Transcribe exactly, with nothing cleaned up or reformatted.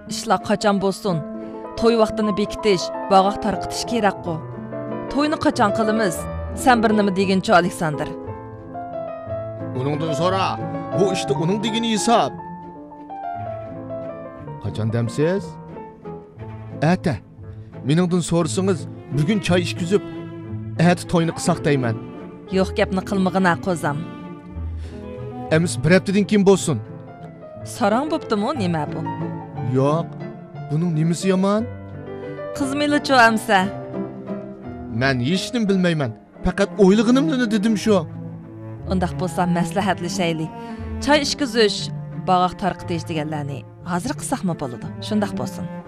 ishlar qachon bo'lsin? To'y vaqtini bekitish, bog'oq tarqitish kerak-ku. To'yni qachon qilamiz? Sen bir nima deginchi, Aleksandr? Uningdan so'ra. Bu işte uning degini hisob. Qachon demsiz? Ata. Meningdan so'rasangiz, bugun choy ishkizib, ati to'yni qilsaq deyman. Yo'q, gapni qilmag'ina qo'zam. Emis bir haftadan keyin bo'lsin. Sarang bo'ptimi, nima bu? Yo'q. Buning nimasi yomon? Qizmilichu amsa. Men hech nim bilmayman. Faqat o'ylig'inimni dedim shu. Undaq bo'lsa maslahatlashayli. Choy ishkizish, bog'oq tarqitish deganlarni hozir qilsaqmi bo'ladi? Shundaq bo'lsin.